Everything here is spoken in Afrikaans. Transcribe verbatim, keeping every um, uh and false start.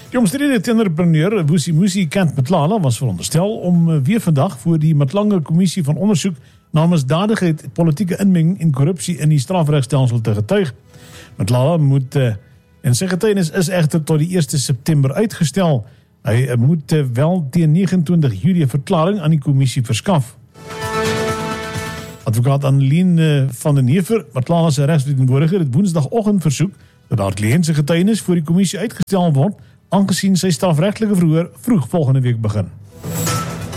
Die omstrede tenderpreneur Vusi Musi Kent Matlala was veronderstel om weer vandag voor die Matlange Kommissie van Onderzoek na misdadigheid, politieke inmenging en korrupsie in die strafregstelsel te getuig. Matlala moet, uh, en sy getuienis is egter tot die eerste September uitgestel. Hy uh, moet uh, wel teen negenentwintig Julie 'n verklaring aan die kommissie verskaf. Advokaat Annelien uh, van den Heever, Matlala se regsverteenwoordiger, het woensdagoggend versoek dat haar kliënt se getuienis voor die kommissie uitgestel word, aangesien sy strafregtelike verhoor vroeg volgende week begin.